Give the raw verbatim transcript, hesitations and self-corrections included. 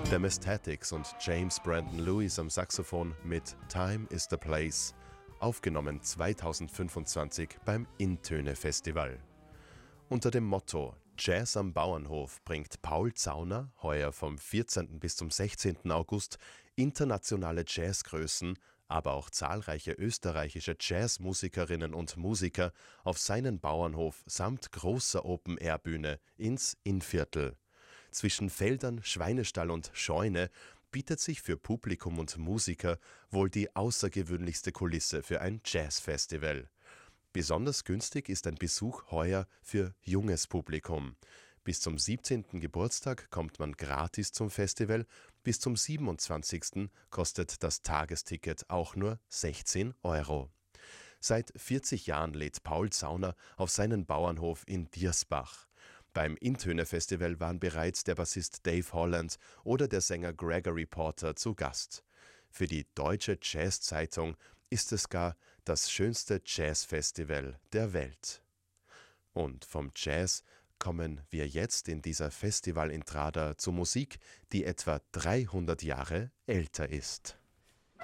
The Mystatics und James Brandon Lewis am Saxophon mit Time is the Place, aufgenommen zweitausendfünfundzwanzig beim Intöne-Festival. Unter dem Motto Jazz am Bauernhof bringt Paul Zauner heuer vom vierzehnten bis zum sechzehnten August internationale Jazzgrößen, aber auch zahlreiche österreichische Jazzmusikerinnen und Musiker auf seinen Bauernhof samt großer Open-Air-Bühne ins Innviertel. Zwischen Feldern, Schweinestall und Scheune bietet sich für Publikum und Musiker wohl die außergewöhnlichste Kulisse für ein Jazzfestival. Besonders günstig ist ein Besuch heuer für junges Publikum. Bis zum siebzehnten Geburtstag kommt man gratis zum Festival, bis zum siebenundzwanzigsten kostet das Tagesticket auch nur sechzehn Euro. Seit vierzig Jahren lädt Paul Zauner auf seinen Bauernhof in Diersbach. Beim Intöne-Festival waren bereits der Bassist Dave Holland oder der Sänger Gregory Porter zu Gast. Für die Deutsche Jazz-Zeitung ist es gar das schönste Jazzfestival der Welt. Und vom Jazz kommen wir jetzt in dieser Festival-Intrada zu Musik, die etwa dreihundert Jahre älter ist.